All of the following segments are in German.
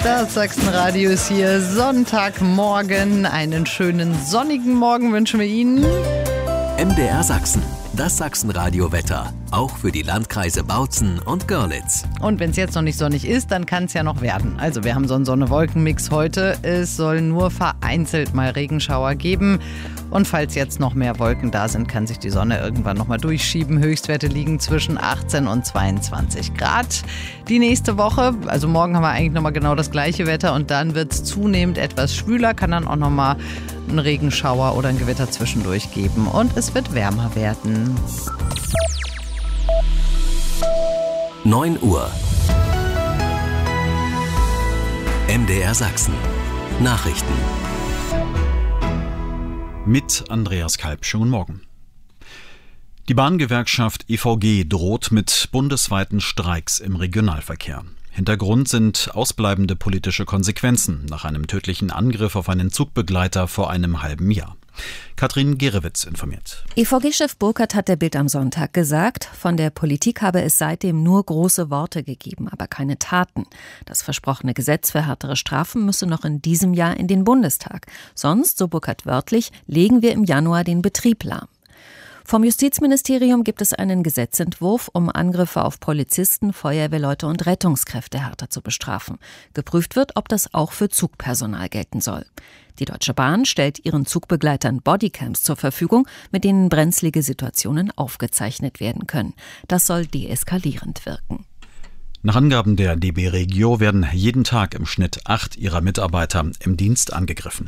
Das Sachsenradio ist hier Sonntagmorgen. Einen schönen sonnigen Morgen wünschen wir Ihnen. MDR Sachsen, das Sachsenradio-Wetter. Auch für die Landkreise Bautzen und Görlitz. Und wenn es jetzt noch nicht sonnig ist, dann kann es ja noch werden. Also wir haben so einen Sonne-Wolken-Mix heute. Es soll nur vereinzelt mal Regenschauer geben. Und falls jetzt noch mehr Wolken da sind, kann sich die Sonne irgendwann nochmal durchschieben. Höchstwerte liegen zwischen 18 und 22 Grad. Die nächste Woche, also morgen haben wir eigentlich nochmal genau das gleiche Wetter. Und dann wird es zunehmend etwas schwüler, kann dann auch nochmal einen Regenschauer oder ein Gewitter zwischendurch geben. Und es wird wärmer werden. 9 Uhr. MDR Sachsen. Nachrichten. Mit Andreas Kalb. Schönen Morgen. Die Bahngewerkschaft EVG droht mit bundesweiten Streiks im Regionalverkehr. Hintergrund sind ausbleibende politische Konsequenzen nach einem tödlichen Angriff auf einen Zugbegleiter vor einem halben Jahr. Katrin Gerewitz informiert. EVG-Chef Burkhardt hat der Bild am Sonntag gesagt, von der Politik habe es seitdem nur große Worte gegeben, aber keine Taten. Das versprochene Gesetz für härtere Strafen müsse noch in diesem Jahr in den Bundestag. Sonst, so Burkhardt wörtlich, legen wir im Januar den Betrieb lahm. Vom Justizministerium gibt es einen Gesetzentwurf, um Angriffe auf Polizisten, Feuerwehrleute und Rettungskräfte härter zu bestrafen. Geprüft wird, ob das auch für Zugpersonal gelten soll. Die Deutsche Bahn stellt ihren Zugbegleitern Bodycams zur Verfügung, mit denen brenzlige Situationen aufgezeichnet werden können. Das soll deeskalierend wirken. Nach Angaben der DB Regio werden jeden Tag im Schnitt 8 ihrer Mitarbeiter im Dienst angegriffen.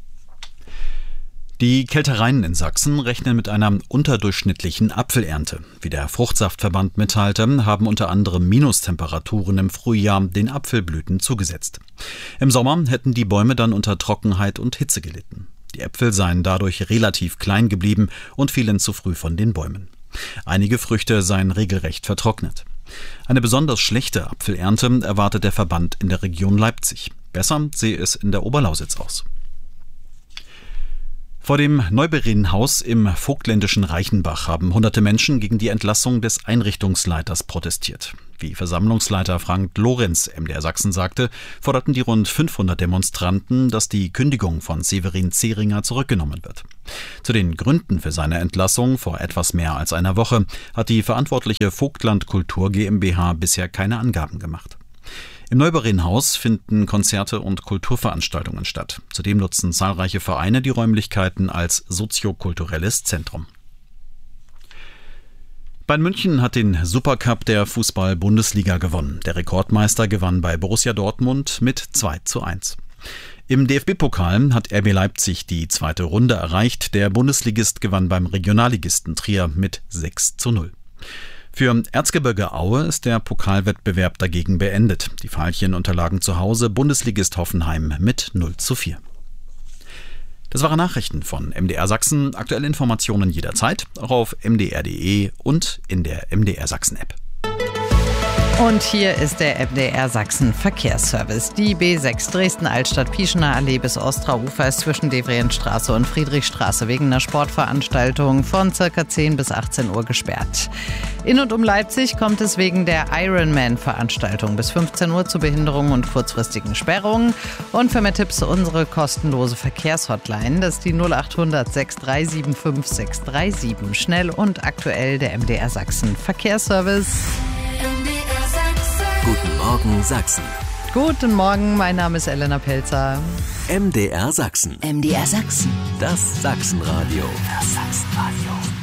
Die Kältereien in Sachsen rechnen mit einer unterdurchschnittlichen Apfelernte. Wie der Fruchtsaftverband mitteilte, haben unter anderem Minustemperaturen im Frühjahr den Apfelblüten zugesetzt. Im Sommer hätten die Bäume dann unter Trockenheit und Hitze gelitten. Die Äpfel seien dadurch relativ klein geblieben und fielen zu früh von den Bäumen. Einige Früchte seien regelrecht vertrocknet. Eine besonders schlechte Apfelernte erwartet der Verband in der Region Leipzig. Besser sehe es in der Oberlausitz aus. Vor dem Neuberinnenhaus im vogtländischen Reichenbach haben hunderte Menschen gegen die Entlassung des Einrichtungsleiters protestiert. Wie Versammlungsleiter Frank Lorenz MDR Sachsen sagte, forderten die rund 500 Demonstranten, dass die Kündigung von Severin Zehringer zurückgenommen wird. Zu den Gründen für seine Entlassung vor etwas mehr als einer Woche hat die verantwortliche Vogtland Kultur GmbH bisher keine Angaben gemacht. Im Neuberinnenhaus finden Konzerte und Kulturveranstaltungen statt. Zudem nutzen zahlreiche Vereine die Räumlichkeiten als soziokulturelles Zentrum. Bayern München hat den Supercup der Fußball-Bundesliga gewonnen. Der Rekordmeister gewann bei Borussia Dortmund mit 2:1. Im DFB-Pokal hat RB Leipzig die zweite Runde erreicht. Der Bundesligist gewann beim Regionalligisten Trier mit 6:0. Für Erzgebirge Aue ist der Pokalwettbewerb dagegen beendet. Die Veilchen unterlagen zu Hause Bundesligist Hoffenheim mit 0:4. Das waren Nachrichten von MDR Sachsen. Aktuelle Informationen jederzeit, auch auf mdr.de und in der MDR Sachsen-App. Und hier ist der MDR Sachsen Verkehrsservice. Die B6 Dresden-Altstadt-Pieschener Allee bis Ostraufer ist zwischen Devrientstraße und Friedrichstraße wegen einer Sportveranstaltung von ca. 10 bis 18 Uhr gesperrt. In und um Leipzig kommt es wegen der Ironman-Veranstaltung bis 15 Uhr zu Behinderungen und kurzfristigen Sperrungen. Und für mehr Tipps unsere kostenlose Verkehrshotline, das ist die 0800 637 5637. Schnell und aktuell der MDR Sachsen Verkehrsservice. Guten Morgen Sachsen. Guten Morgen, mein Name ist Elena Pelzer. MDR Sachsen. MDR Sachsen. Das Sachsenradio. Das Sachsenradio.